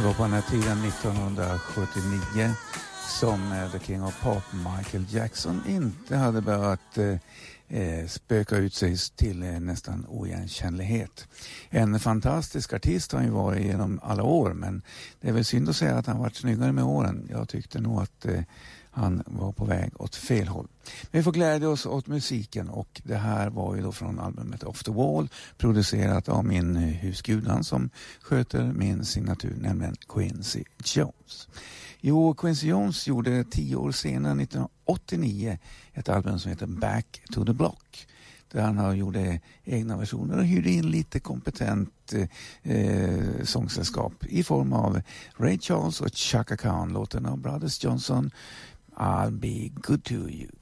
Det var på den här tiden 1979 som The King of Pop, Michael Jackson, inte hade börjat spöka ut sig till nästan oigenkännlighet. En fantastisk artist har han ju varit genom alla år, men det är väl synd att säga att han varit snyggare med åren. Jag tyckte nog att han var på väg åt fel håll. Men vi får glädja oss åt musiken, och det här var ju då från albumet Off the Wall, producerat av min husgudan som sköter min signatur, nämligen Quincy Jones. Jo, Quincy Jones gjorde 10 år senare, 1989, ett album som heter Back to the Block, där han gjorde egna versioner och hyrde in lite kompetent sångsällskap i form av Ray Charles och Chaka Khan, låten av Brothers Johnson, I'll Be Good to You.